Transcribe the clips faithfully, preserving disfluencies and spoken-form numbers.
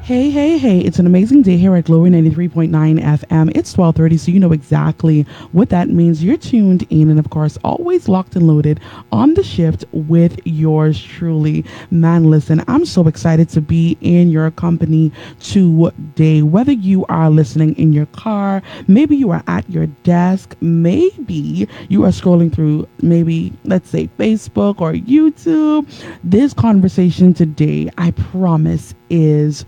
Hey, hey, hey, it's an amazing day here at Glory ninety-three point nine F M. It's twelve thirty, so you know exactly what that means. You're tuned in and, of course, always locked and loaded on the shift with yours truly. Man, listen, I'm so excited to be in your company today. Whether you are listening in your car, maybe you are at your desk, maybe you are scrolling through, maybe, let's say, Facebook or YouTube. This conversation today, I promise, is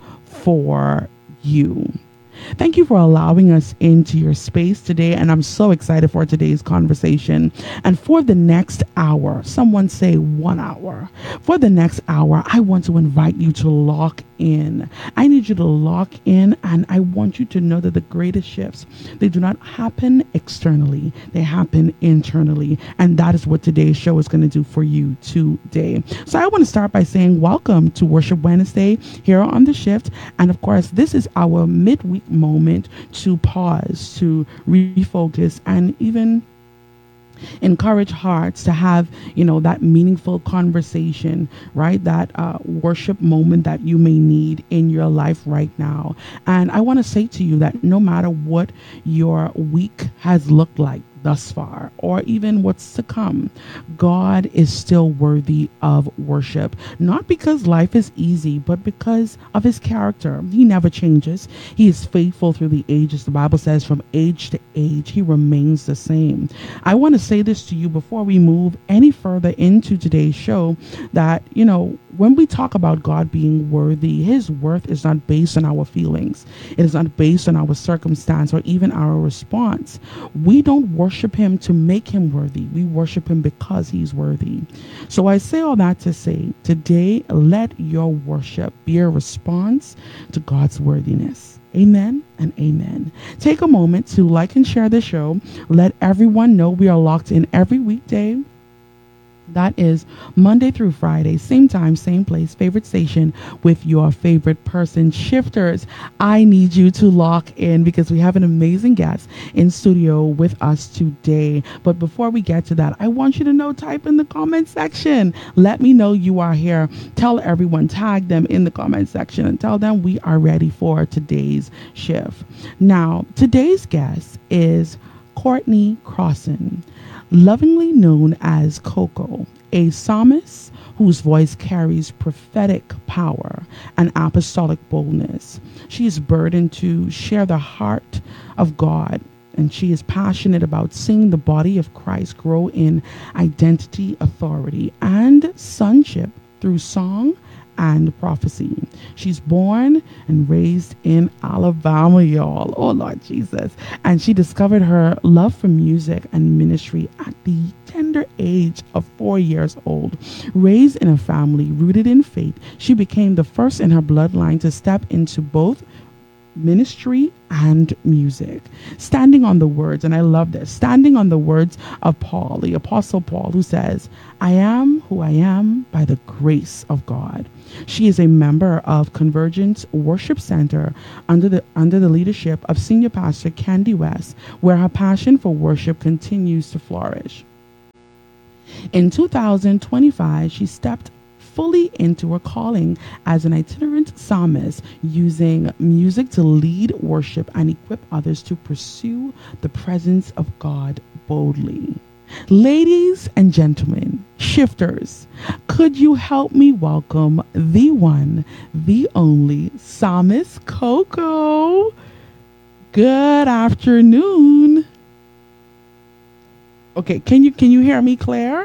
for you. Thank you for allowing us into your space today, and I'm so excited for today's conversation. And for the next hour, someone say one hour. For the next hour, I want to invite you to lock in. I need you to lock in, and I want you to know that the greatest shifts, they do not happen externally, they happen internally. And that is what today's show is going to do for you today. So I want to start by saying welcome to Worship Wednesday here on The Shift. And of course, this is our midweek moment to pause, to refocus, and even encourage hearts to have, you know, that meaningful conversation, right? That uh, worship moment that you may need in your life right now. And I want to say to you that no matter what your week has looked like thus far, or even what's to come, God is still worthy of worship. Not because life is easy, but because of his character. He never changes. He is faithful through the ages. The Bible says from age to age, he remains the same. I want to say this to you before we move any further into today's show, that, you know, when we talk about God being worthy, his worth is not based on our feelings. It is not based on our circumstance or even our response. We don't worship him to make him worthy. We worship him because he's worthy. So I say all that to say, today, let your worship be a response to God's worthiness. Amen and amen. Take a moment to like and share the show. Let everyone know we are locked in every weekday. That is Monday through Friday, same time, same place, favorite station with your favorite person. Shifters, I need you to lock in because we have an amazing guest in studio with us today. But before we get to that, I want you to know, type in the comment section. Let me know you are here. Tell everyone, tag them in the comment section and tell them we are ready for today's shift. Now, today's guest is Courtney Crossan, lovingly known as Coco, a psalmist whose voice carries prophetic power and apostolic boldness. She is burdened to share the heart of God, and she is passionate about seeing the body of Christ grow in identity, authority, and sonship through song and prophecy. She's born and raised in Alabama, y'all. Oh, Lord Jesus. And she discovered her love for music and ministry at the tender age of four years old. Raised in a family rooted in faith, she became the first in her bloodline to step into both ministry and music, standing on the words, and I love this, standing on the words of Paul, the Apostle Paul, who says, I am who I am by the grace of God. She is a member of Convergence Worship Center under the under the leadership of Senior Pastor Candy West, where her passion for worship continues to flourish. In two thousand twenty-five, she stepped fully into her calling as an itinerant psalmist, using music to lead worship and equip others to pursue the presence of God boldly. Ladies and gentlemen, shifters, could you help me welcome the one, the only psalmist Coco? Good afternoon. Okay, can you can you hear me, Claire?